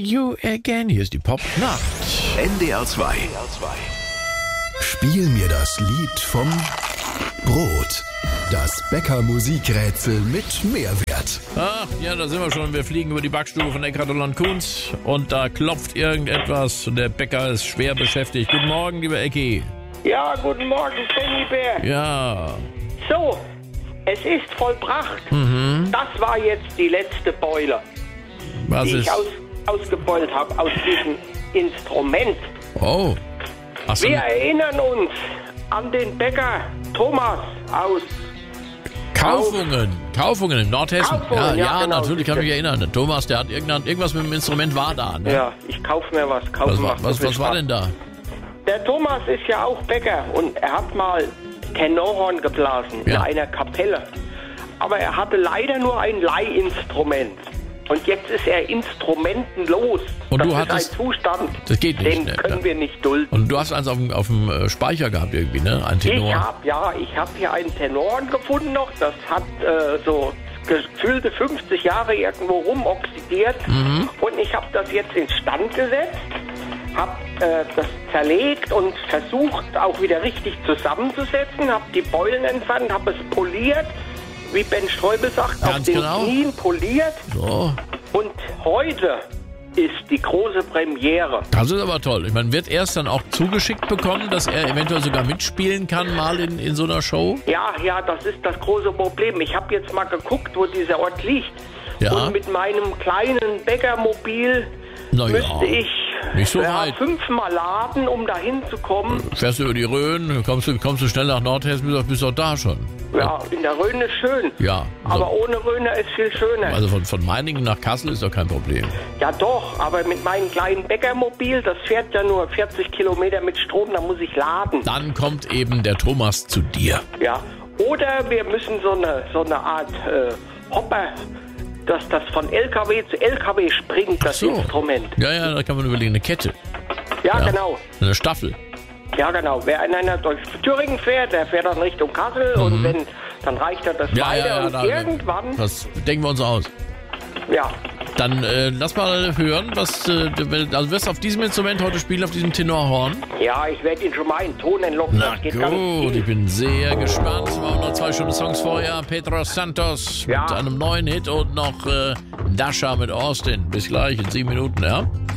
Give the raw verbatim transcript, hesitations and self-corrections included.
you again. Hier ist die Popnacht. N D R zwei. Spiel mir das Lied vom Brot. Das Bäcker-Musikrätsel mit Mehrwert. Ach, ja, da sind wir schon. Wir fliegen über die Backstube von Eckhard und Kunz und da klopft irgendetwas und der Bäcker ist schwer beschäftigt. Guten Morgen, lieber Ecki. Ja, guten Morgen, Bär. Ja. So, es ist vollbracht. Mhm. Das war jetzt die letzte Beule, Was die ist? ich aus, ausgebeult habe aus diesem Instrument. Oh. Ach so. Wir erinnern uns an den Bäcker Thomas aus Kaufungen. Kaufungen in Nordhessen. Kaufungen, ja, ja, ja, genau, natürlich kann ich mich sicher. erinnern. Der Thomas, der hat irgendwann, irgendwas mit dem Instrument war da. Ne? Ja, ich kaufe mir was. Kaufen Was, war- macht so was, viel was war Spaß. denn da? Der Thomas ist ja auch Bäcker und er hat mal Tenorhorn geblasen Ja. in einer Kapelle. Aber er hatte leider nur ein Leihinstrument. Und jetzt ist er instrumentenlos. Und das du ist hattest- ein Zustand, Das geht nicht, den ne? können Ja. wir nicht dulden. Und du hast eins auf dem, auf dem äh, Speicher gehabt irgendwie, ne? Ein Ich Tenor. habe ja, ich habe hier einen Tenorhorn gefunden noch. Das hat äh, so gefühlte fünfzig Jahre irgendwo rumoxidiert. Mhm. Und ich habe das jetzt instand gesetzt, habe äh, das zerlegt und versucht auch wieder richtig zusammenzusetzen, habe die Beulen entfernt, habe es poliert, wie Ben Streubel sagt, auf Ganz den genau. Knien poliert. So. Und heute ist die große Premiere. Das ist aber toll. Ich meine, wird er es dann auch zugeschickt bekommen, dass er eventuell sogar mitspielen kann, mal in, in so einer Show? Ja, ja, das ist das große Problem. Ich habe jetzt mal geguckt, wo dieser Ort liegt. Ja. Und mit meinem kleinen Bäckermobil Na ja, müsste ich nicht so ja, weit. fünfmal laden, um dahin zu kommen. Fährst du über die Rhön, kommst du, kommst du schnell nach Nordhessen, bist du bist doch da schon. Ja, in der Rhön ist schön. Ja. Aber So. ohne Rhöner ist viel schöner. Also von, von Meiningen nach Kassel ist doch kein Problem. Ja doch, aber mit meinem kleinen Bäckermobil, das fährt ja nur vierzig Kilometer mit Strom, da muss ich laden. Dann kommt eben der Thomas zu dir. Ja. Oder wir müssen so eine, so eine Art äh, Hopper, dass das von L K W zu L K W springt, das So. Instrument. Ja, ja, da kann man überlegen, eine Kette. Ja, Ja. genau. Eine Staffel. Ja, genau. Wer in einer durch Thüringen fährt, der fährt dann Richtung Kassel und wenn, dann reicht er das Mhm. Ja, weiter ja, ja, und da- irgendwann, Das denken wir uns aus. ja. Dann äh, lass mal hören, was äh, du will- also wirst du auf diesem Instrument heute spielen, auf diesem Tenorhorn? Ja, ich werde ihn schon mal in Ton entlocken. Na das geht ganz gut, ich easy. bin sehr gespannt. Es waren noch zwei schöne Songs vorher. Pedro Santos Ja. mit einem neuen Hit und noch äh, Dasha mit Austin. Bis gleich in sieben Minuten, ja?